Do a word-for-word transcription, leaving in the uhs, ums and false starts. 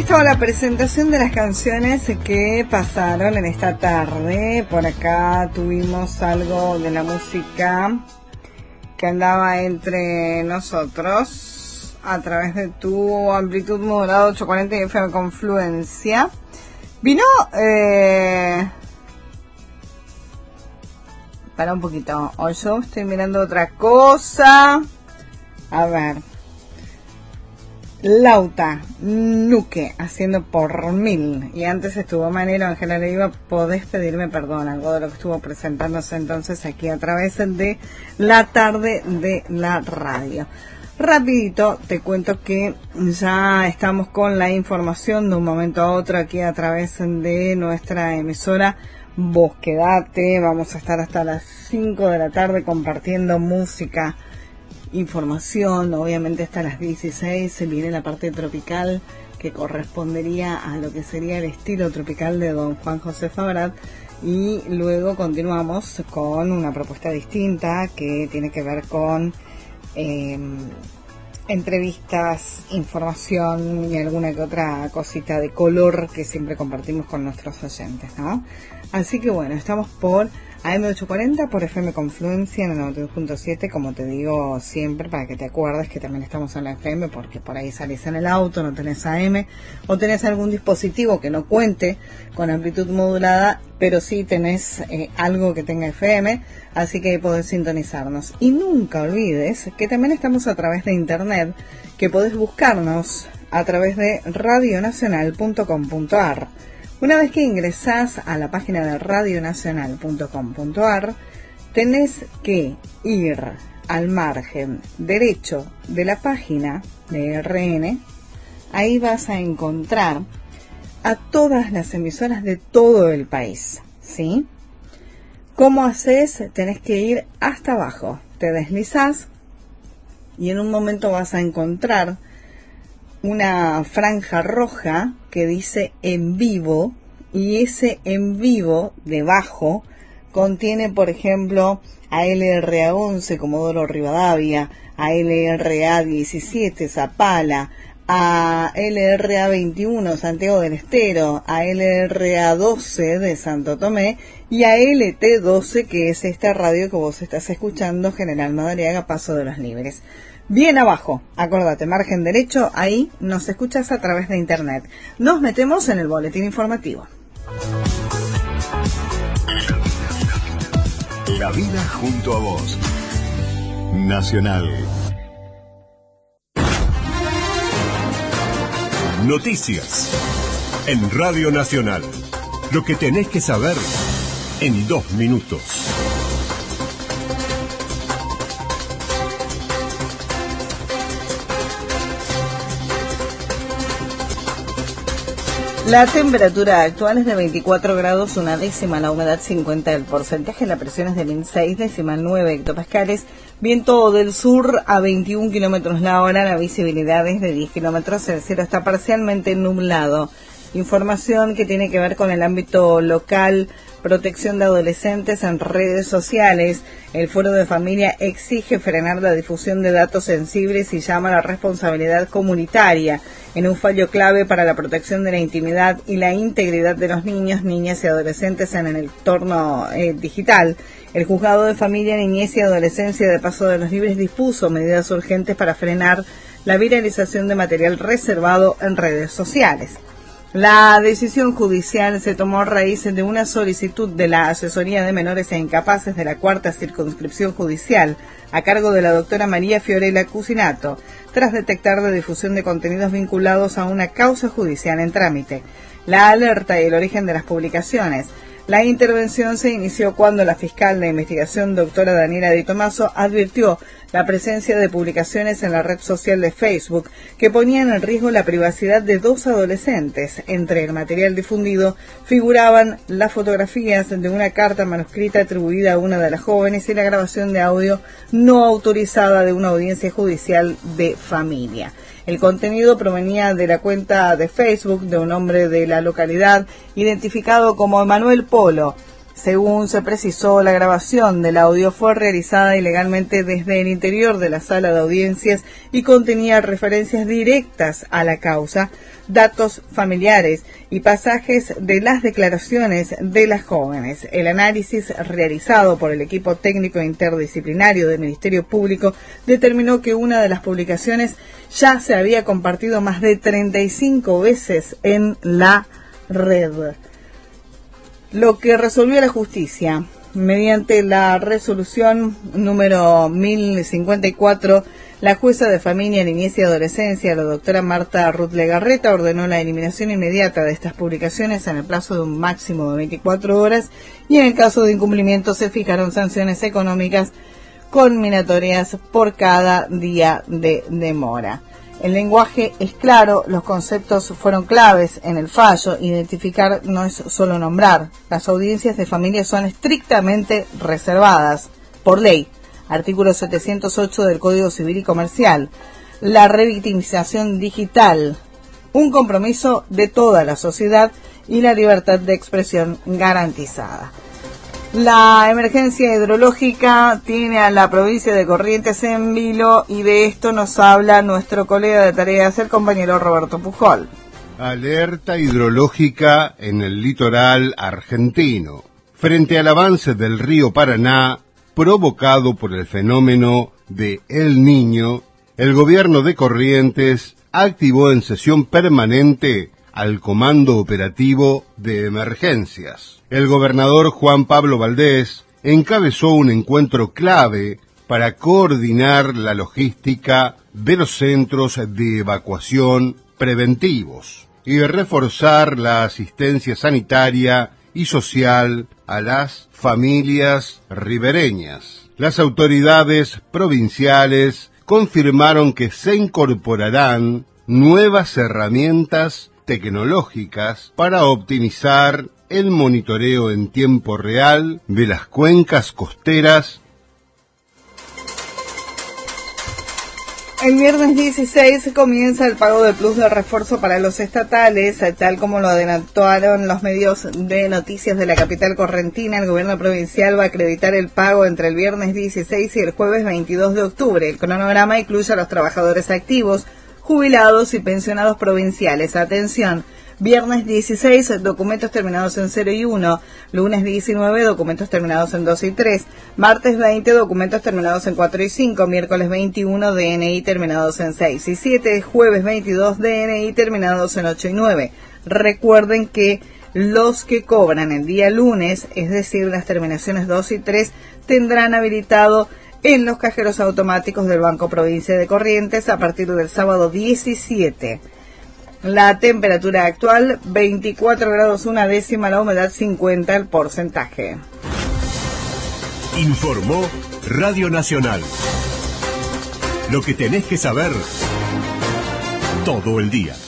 estaba la presentación de las canciones que pasaron en esta tarde. Por acá tuvimos algo de la música que andaba entre nosotros a través de tu amplitud modulada ochocientos cuarenta y F M Confluencia. Vino... Eh... Para un poquito. O yo estoy mirando otra cosa. A ver... Lauta, Nuque, haciendo por mil. Y antes estuvo Manero, Ángela Leiva. Podés pedirme perdón, algo de lo que estuvo presentándose entonces aquí a través de la tarde de la radio. Rapidito te cuento que ya estamos con la información de un momento a otro aquí a través de nuestra emisora. Vos quedate, vamos a estar hasta las cinco de la tarde compartiendo música, información, obviamente hasta las dieciséis se viene la parte tropical que correspondería a lo que sería el estilo tropical de don Juan José Fabrat, y luego continuamos con una propuesta distinta que tiene que ver con eh, entrevistas, información y alguna que otra cosita de color que siempre compartimos con nuestros oyentes, ¿no? Así que bueno, estamos por A M ochocientos cuarenta, por F M Confluencia en el noventa y dos punto siete, como te digo siempre, para que te acuerdes que también estamos en la F M, porque por ahí salís en el auto, no tenés A M, o tenés algún dispositivo que no cuente con amplitud modulada, pero sí tenés eh, algo que tenga F M, así que ahí podés sintonizarnos. Y nunca olvides que también estamos a través de internet, que podés buscarnos a través de radio nacional punto com punto a r. Una vez que ingresás a la página de radio nacional punto com punto a r, tenés que ir al margen derecho de la página de R N. Ahí vas a encontrar a todas las emisoras de todo el país, ¿sí? ¿Cómo haces? Tenés que ir hasta abajo. Te deslizás y en un momento vas a encontrar una franja roja que dice en vivo, y ese en vivo debajo contiene, por ejemplo, a L R A once Comodoro Rivadavia, a L R A diecisiete Zapala, a L R A veintiuno Santiago del Estero, a L R A doce de Santo Tomé y a L T doce, que es esta radio que vos estás escuchando, General Madariaga, Paso de los Libres. Bien abajo, acordate, margen derecho, ahí nos escuchas a través de internet. Nos metemos en el boletín informativo. La vida junto a vos. Nacional. Noticias en Radio Nacional. Lo que tenés que saber en dos minutos. La temperatura actual es de veinticuatro grados, una décima, la humedad cincuenta, el porcentaje, la presión es de mil seis, decimal nueve hectopascales, viento del sur a veintiún kilómetros la hora, la visibilidad es de diez kilómetros, el cielo está parcialmente nublado. Información que tiene que ver con el ámbito local, protección de adolescentes en redes sociales. El Foro de Familia exige frenar la difusión de datos sensibles y llama a la responsabilidad comunitaria en un fallo clave para la protección de la intimidad y la integridad de los niños, niñas y adolescentes en el entorno eh, digital. El Juzgado de Familia, Niñez y Adolescencia de Paso de los Libres dispuso medidas urgentes para frenar la viralización de material reservado en redes sociales. La decisión judicial se tomó a raíz de una solicitud de la Asesoría de Menores e Incapaces de la Cuarta Circunscripción Judicial, a cargo de la doctora María Fiorella Cusinato, tras detectar la difusión de contenidos vinculados a una causa judicial en trámite. La alerta y el origen de las publicaciones. La intervención se inició cuando la fiscal de investigación, doctora Daniela Di Tomaso, advirtió la presencia de publicaciones en la red social de Facebook que ponían en riesgo la privacidad de dos adolescentes. Entre el material difundido figuraban las fotografías de una carta manuscrita atribuida a una de las jóvenes y la grabación de audio no autorizada de una audiencia judicial de familia. El contenido provenía de la cuenta de Facebook de un hombre de la localidad identificado como Emanuel Polo. Según se precisó, la grabación del audio fue realizada ilegalmente desde el interior de la sala de audiencias y contenía referencias directas a la causa, datos familiares y pasajes de las declaraciones de las jóvenes. El análisis realizado por el equipo técnico interdisciplinario del Ministerio Público determinó que una de las publicaciones ya se había compartido más de treinta y cinco veces en la red. Lo que resolvió la justicia mediante la resolución número mil cincuenta y cuatro, la jueza de familia, niñez y adolescencia, la doctora Marta Ruth Legarreta, ordenó la eliminación inmediata de estas publicaciones en el plazo de un máximo de veinticuatro horas y en el caso de incumplimiento se fijaron sanciones económicas conminatorias por cada día de demora. El lenguaje es claro, los conceptos fueron claves en el fallo. Identificar no es solo nombrar. Las audiencias de familia son estrictamente reservadas por ley. Artículo setecientos ocho del Código Civil y Comercial. La revictimización digital. Un compromiso de toda la sociedad y la libertad de expresión garantizada. La emergencia hidrológica tiene a la provincia de Corrientes en vilo y de esto nos habla nuestro colega de tareas, el compañero Roberto Pujol. Alerta hidrológica en el litoral argentino, frente al avance del río Paraná, provocado por el fenómeno de El Niño. El gobierno de Corrientes activó en sesión permanente al Comando Operativo de Emergencias. El gobernador Juan Pablo Valdés encabezó un encuentro clave para coordinar la logística de los centros de evacuación preventivos y reforzar la asistencia sanitaria y social a las familias ribereñas. Las autoridades provinciales confirmaron que se incorporarán nuevas herramientas tecnológicas para optimizar el monitoreo en tiempo real de las cuencas costeras. El viernes dieciséis comienza el pago de plus de refuerzo para los estatales, tal como lo adelantaron los medios de noticias de la capital correntina. El gobierno provincial va a acreditar el pago entre el viernes dieciséis y el jueves veintidós de octubre. El cronograma incluye a los trabajadores activos, jubilados y pensionados provinciales. Atención, viernes dieciséis, documentos terminados en cero y uno, lunes diecinueve, documentos terminados en dos y tres, martes veinte, documentos terminados en cuatro y cinco, miércoles veintiuno, D N I terminados en seis y siete, jueves veintidós, D N I terminados en ocho y nueve. Recuerden que los que cobran el día lunes, es decir, las terminaciones dos y tres, tendrán habilitado en los cajeros automáticos del Banco Provincia de Corrientes a partir del sábado diecisiete. La temperatura actual, veinticuatro grados una décima, la humedad cincuenta el porcentaje. Informó Radio Nacional. Lo que tenés que saber todo el día.